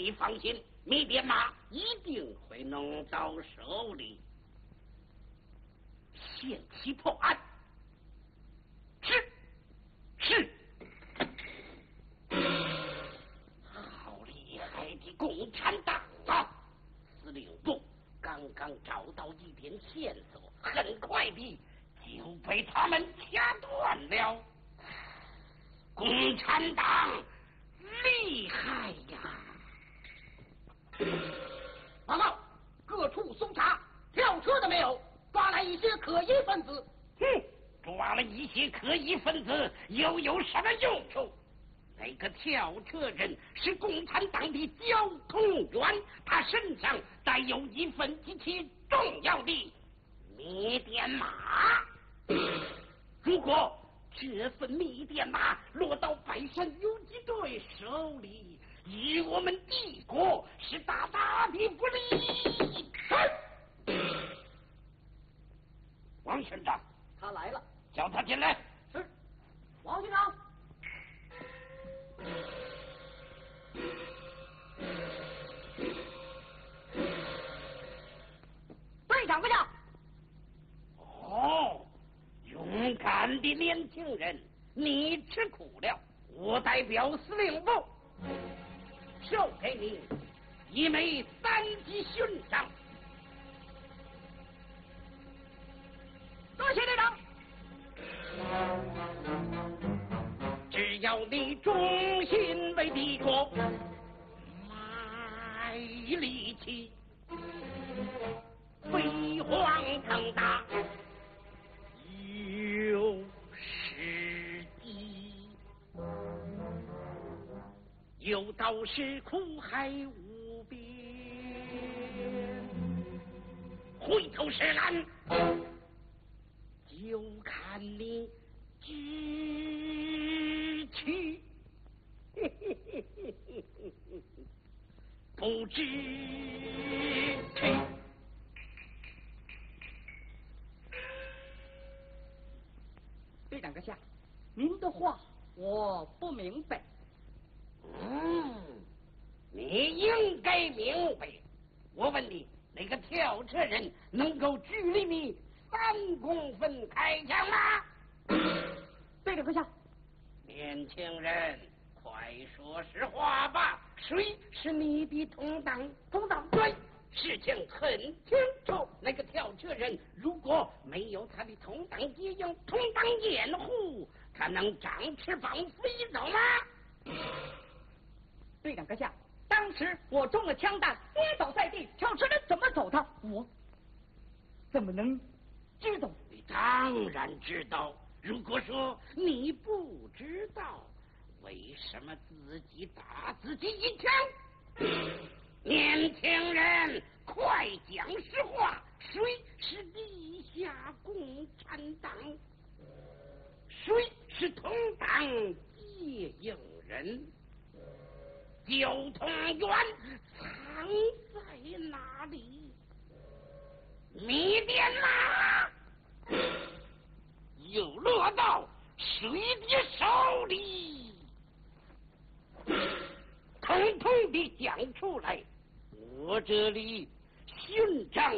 你放心，米甸马一定会弄到手里。限期破案。是。好厉害的共产党啊！司令部刚刚找到一点线索，很快地就被他们掐断了。共产党厉害呀！ 报告，各处搜查，跳车的没有，抓来一些可疑分子。 抓了一些可疑分子，又有什么用处？那个跳车人是共产党的交通员，他身上带有一份极其重要的密电码。如果这份密电码落到白山游击队手里，与我们帝国是大大的不利。王县长， 他来了， 叫他进来。 是，王县长。队长阁下。 哦，勇敢的年轻人，你吃苦了。我代表司令部授给你一枚3级勋章。 多谢队长。 只要你忠心为帝国卖力气，飞黄腾达，有时机，有道是苦海无边，回头是岸，就看你志气，不知趣。 队长阁下，您的话我不明白。 你应该明白。我问你，那个跳车人能够距离你3公分开枪吗？ 队长阁下。 年轻人，快说实话吧，谁是你的同党？对，事情很清楚。那个跳车人如果没有他的同党接应、同党掩护，他能长翅膀飞走吗？ 队长阁下，当时我中了枪弹，跌倒在地，跳车人怎么走的？我怎么能知道？ 你当然知道。如果说你不知道，为什么自己打自己一枪？年轻人，快讲实话，谁是地下共产党？谁是同党接应人？交通员藏在哪里？密电码又落到谁的手里？统统的讲出来，我这里勋章